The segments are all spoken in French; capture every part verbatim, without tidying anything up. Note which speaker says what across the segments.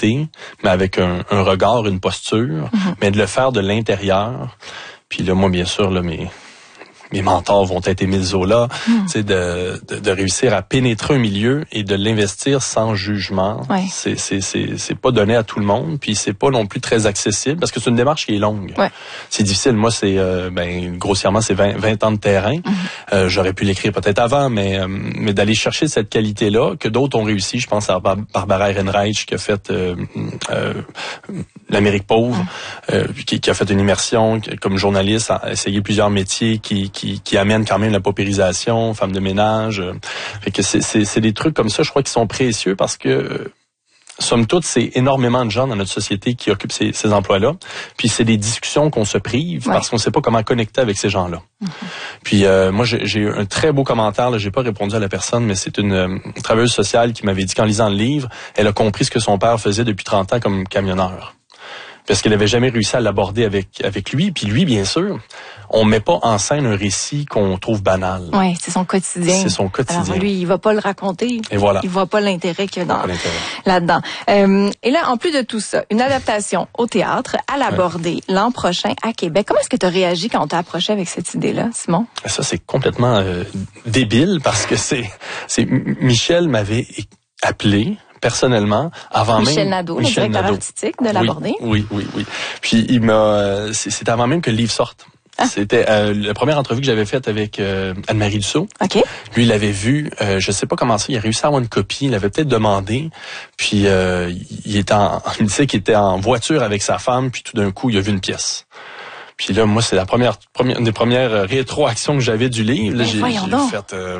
Speaker 1: qualité, mais avec un, un regard, une posture, mm-hmm. mais de le faire de l'intérieur. Puis là, moi, bien sûr, là, mes... mes mentors vont être Émile Zola, mm. tu sais, de, de, de réussir à pénétrer un milieu et de l'investir sans jugement.
Speaker 2: Ouais.
Speaker 1: C'est, c'est, c'est, c'est pas donné à tout le monde, puis c'est pas non plus très accessible parce que c'est une démarche qui est longue.
Speaker 2: Ouais.
Speaker 1: C'est difficile. Moi, c'est, euh, ben, grossièrement, c'est vingt, vingt ans de terrain. Mm. Euh, j'aurais pu l'écrire peut-être avant, mais, euh, mais d'aller chercher cette qualité-là, que d'autres ont réussi. Je pense à Bar- Barbara Ehrenreich qui a fait euh, euh, l'Amérique pauvre, mm. euh, qui, qui a fait une immersion comme journaliste, a essayé plusieurs métiers qui Qui, qui amène quand même la paupérisation, femme de ménage. Fait que c'est, c'est, c'est des trucs comme ça, je crois, qui sont précieux parce que, somme toute, c'est énormément de gens dans notre société qui occupent ces, ces emplois-là. Puis c'est des discussions qu'on se prive ouais. parce qu'on ne sait pas comment connecter avec ces gens-là. Mm-hmm. Puis euh, moi, j'ai, j'ai eu un très beau commentaire. Là, j'ai pas répondu à la personne, mais c'est une euh, travailleuse sociale qui m'avait dit qu'en lisant le livre, elle a compris ce que son père faisait depuis trente ans comme camionneur. Parce qu'elle avait jamais réussi à l'aborder avec avec lui. Puis lui, bien sûr, on met pas en scène un récit qu'on trouve banal.
Speaker 2: Oui, c'est son quotidien.
Speaker 1: C'est son quotidien.
Speaker 2: Alors lui, il va pas le raconter.
Speaker 1: Et voilà.
Speaker 2: Il voit pas l'intérêt qu'il y a dans, là-dedans. Euh, et là, en plus de tout ça, une adaptation au théâtre à l'aborder ouais. l'an prochain à Québec. Comment est-ce que tu as réagi quand on t'a approché avec cette idée-là, Simon?
Speaker 1: Ça, c'est complètement euh, débile parce que c'est c'est Michel m'avait appelé personnellement, avant
Speaker 2: Michel
Speaker 1: même...
Speaker 2: Nadeau,
Speaker 1: Michel
Speaker 2: le directeur
Speaker 1: Nadeau.
Speaker 2: artistique, de l'aborder.
Speaker 1: Oui, oui, oui, oui. Puis il m'a... C'était avant même que le livre sorte. Ah. C'était euh, la première entrevue que j'avais faite avec euh, Anne-Marie Dussault.
Speaker 2: OK.
Speaker 1: Lui, il l'avait vu, euh, je sais pas comment ça, il a réussi à avoir une copie, il avait peut-être demandé. Puis euh, il était en... Il me disait qu'il était en voiture avec sa femme, puis tout d'un coup, il a vu une pièce. Puis là, moi, c'est la première, première des premières rétroactions que j'avais du livre. Là, j'ai, j'ai fait... Euh,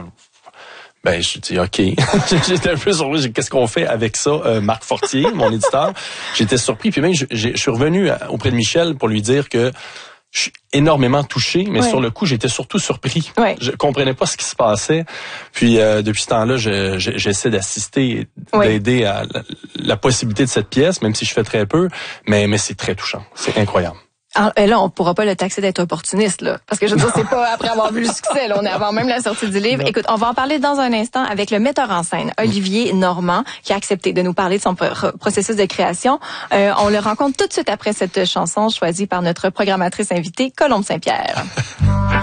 Speaker 1: Ben, je dis OK. J'étais un peu surpris. Qu'est-ce qu'on fait avec ça, euh, Marc Fortier, mon éditeur? J'étais surpris. Puis même, je, je suis revenu auprès de Michel pour lui dire que je suis énormément touché, mais ouais. sur le coup, j'étais surtout surpris.
Speaker 2: Ouais.
Speaker 1: Je comprenais pas ce qui se passait. Puis euh, depuis ce temps-là, je, je, j'essaie d'assister, ouais. d'aider à la, la possibilité de cette pièce, même si je fais très peu. Mais, mais c'est très touchant. C'est incroyable.
Speaker 2: Alors, là, on pourra pas le taxer d'être opportuniste, là. Parce que je veux dire, c'est pas après avoir vu le succès, là. On est avant même la sortie du livre. Non. Écoute, on va en parler dans un instant avec le metteur en scène, Olivier Normand, qui a accepté de nous parler de son processus de création. Euh, on le rencontre tout de suite après cette chanson choisie par notre programmatrice invitée, Colombe Saint-Pierre.